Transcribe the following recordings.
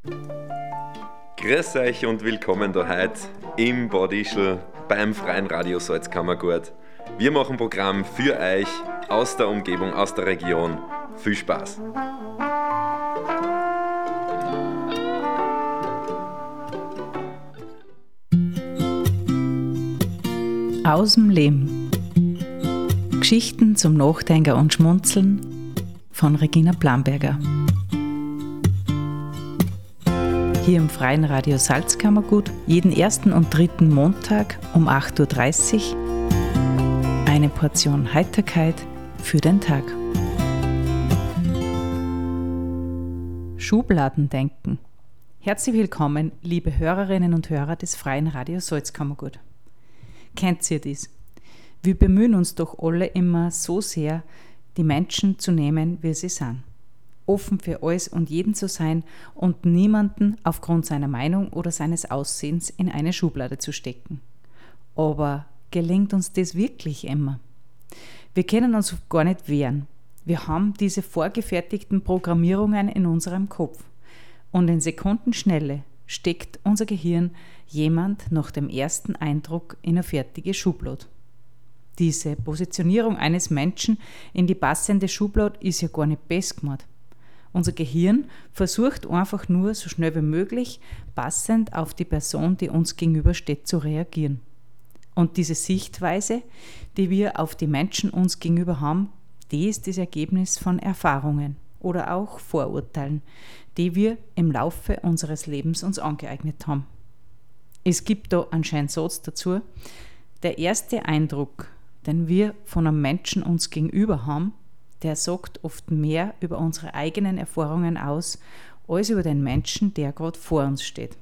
Grüß euch und willkommen da heute im Badischl beim Freien Radio Salzkammergut. Wir machen Programm für euch aus der Umgebung, aus der Region. Viel Spaß! Aus dem Leben. Geschichten zum Nachdenken und Schmunzeln von Regina Plamberger. Hier im Freien Radio Salzkammergut jeden ersten und dritten Montag um 8.30 Uhr eine Portion Heiterkeit für den Tag. Schubladendenken. Herzlich willkommen, liebe Hörerinnen und Hörer des Freien Radio Salzkammergut. Kennt ihr das? Wir bemühen uns doch alle immer so sehr, die Menschen zu nehmen, wie sie sind. Offen für alles und jeden zu sein und niemanden aufgrund seiner Meinung oder seines Aussehens in eine Schublade zu stecken. Aber gelingt uns das wirklich immer? Wir können uns gar nicht wehren. Wir haben diese vorgefertigten Programmierungen in unserem Kopf. Und in Sekundenschnelle steckt unser Gehirn jemand nach dem ersten Eindruck in eine fertige Schublade. Diese Positionierung eines Menschen in die passende Schublade ist ja gar nicht best gemacht. Unser Gehirn versucht einfach nur so schnell wie möglich passend auf die Person, die uns gegenübersteht, zu reagieren. Und diese Sichtweise, die wir auf die Menschen uns gegenüber haben, die ist das Ergebnis von Erfahrungen oder auch Vorurteilen, die wir im Laufe unseres Lebens uns angeeignet haben. Es gibt da einen schönen Satz dazu: Der erste Eindruck, den wir von einem Menschen uns gegenüber haben, der sagt oft mehr über unsere eigenen Erfahrungen aus, als über den Menschen, der gerade vor uns steht.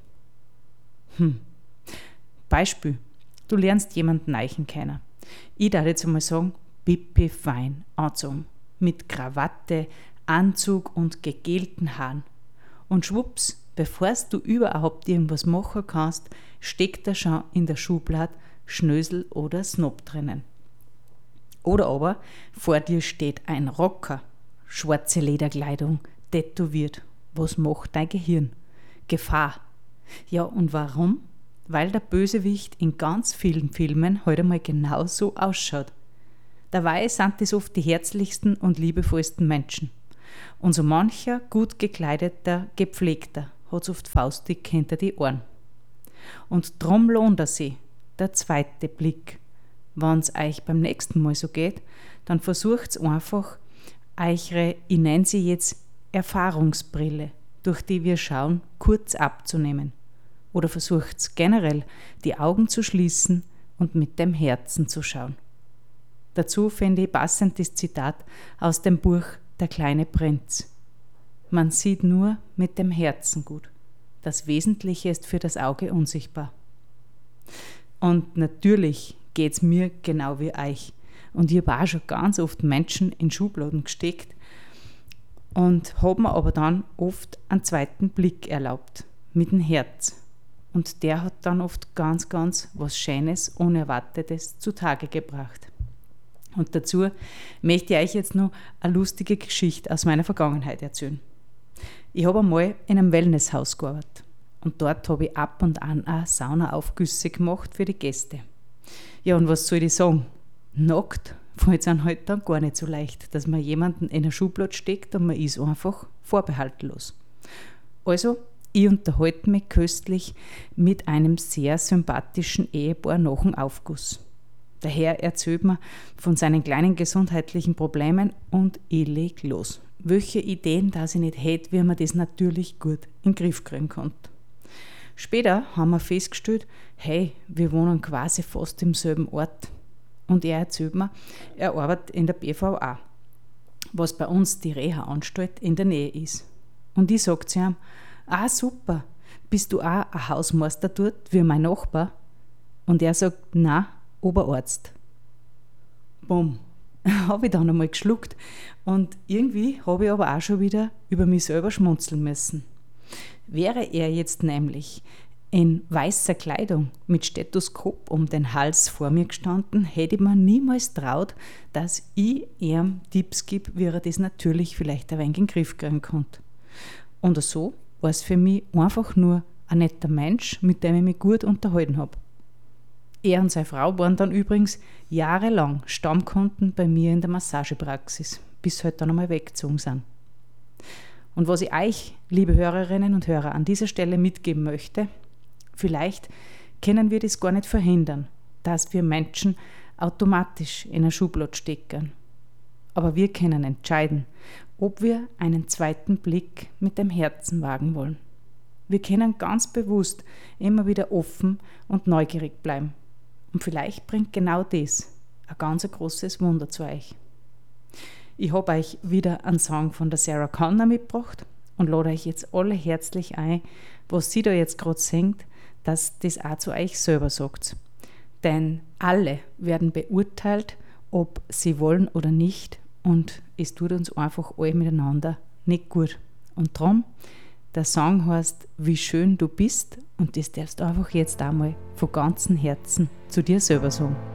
Beispiel: Du lernst jemanden neu kennen. Ich darf jetzt einmal sagen, pipi fein anzogen, mit Krawatte, Anzug und gegelten Haaren. Und schwupps, bevor du überhaupt irgendwas machen kannst, steckt er schon in der Schublade Schnösel oder Snob drinnen. Oder aber vor dir steht ein Rocker, schwarze Lederkleidung, tätowiert. Was macht dein Gehirn? Gefahr. Ja, und warum? Weil der Bösewicht in ganz vielen Filmen heute einmal genau so ausschaut. Dabei sind es oft die herzlichsten und liebevollsten Menschen. Und so mancher gut gekleideter, gepflegter hat oft faustdick hinter die Ohren. Und drum lohnt er sich, der zweite Blick. Wenn es euch beim nächsten Mal so geht, dann versucht einfach, eure, ich nenne sie jetzt Erfahrungsbrille, durch die wir schauen, kurz abzunehmen. Oder versucht generell, die Augen zu schließen und mit dem Herzen zu schauen. Dazu finde ich passend das Zitat aus dem Buch Der kleine Prinz. Man sieht nur mit dem Herzen gut. Das Wesentliche ist für das Auge unsichtbar. Und natürlich geht es mir genau wie euch. Und ich habe auch schon ganz oft Menschen in Schubladen gesteckt und habe mir aber dann oft einen zweiten Blick erlaubt, mit dem Herz. Und der hat dann oft ganz, ganz was Schönes, Unerwartetes zutage gebracht. Und dazu möchte ich euch jetzt noch eine lustige Geschichte aus meiner Vergangenheit erzählen. Ich habe einmal in einem Wellnesshaus gearbeitet und dort habe ich ab und an auch Saunaaufgüsse gemacht für die Gäste. Ja, und was soll ich sagen? Nackt fällt es einem halt dann gar nicht so leicht, dass man jemanden in eine Schublade steckt und man ist einfach vorbehaltlos. Also, ich unterhalte mich köstlich mit einem sehr sympathischen Ehepaar nach dem Aufguss. Der Herr erzählt mir von seinen kleinen gesundheitlichen Problemen und ich leg los. Welche Ideen, dass ich nicht hätte, wie man das natürlich gut in den Griff kriegen konnte. Später haben wir festgestellt, hey, wir wohnen quasi fast im selben Ort. Und er erzählt mir, er arbeitet in der BVA, was bei uns die Reha-Anstalt in der Nähe ist. Und ich sage zu ihm, super, bist du auch ein Hausmeister dort, wie mein Nachbar? Und er sagt, nein, Oberarzt. Bumm, habe ich dann einmal geschluckt und irgendwie habe ich aber auch schon wieder über mich selber schmunzeln müssen. Wäre er jetzt nämlich in weißer Kleidung mit Stethoskop um den Hals vor mir gestanden, hätte ich mir niemals traut, dass ich ihm Tipps gebe, wie er das natürlich vielleicht ein wenig in den Griff kriegen konnte. Und so war es für mich einfach nur ein netter Mensch, mit dem ich mich gut unterhalten habe. Er und seine Frau waren dann übrigens jahrelang Stammkunden bei mir in der Massagepraxis, bis sie halt dann einmal weggezogen sind. Und was ich euch, liebe Hörerinnen und Hörer, an dieser Stelle mitgeben möchte, vielleicht können wir das gar nicht verhindern, dass wir Menschen automatisch in eine Schublade stecken. Aber wir können entscheiden, ob wir einen zweiten Blick mit dem Herzen wagen wollen. Wir können ganz bewusst immer wieder offen und neugierig bleiben. Und vielleicht bringt genau das ein ganz großes Wunder zu euch. Ich habe euch wieder einen Song von der Sarah Connor mitgebracht und lade euch jetzt alle herzlich ein, was sie da jetzt gerade singt, dass das auch zu euch selber sagt. Denn alle werden beurteilt, ob sie wollen oder nicht, und es tut uns einfach alle miteinander nicht gut. Und darum, der Song heißt Wie schön du bist, und das darfst du einfach jetzt einmal von ganzem Herzen zu dir selber sagen.